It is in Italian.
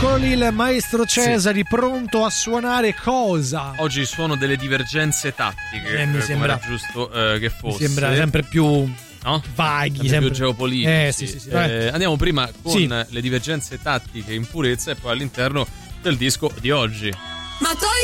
Eccolo lì il maestro Cesari, pronto a suonare cosa? Oggi suono delle divergenze tattiche, mi sembra giusto che fosse. Mi sembra sempre più, no? vaghi, sempre più geopolitici. Sì. Andiamo prima con le divergenze tattiche in purezza e poi all'interno del disco di oggi. Ma togli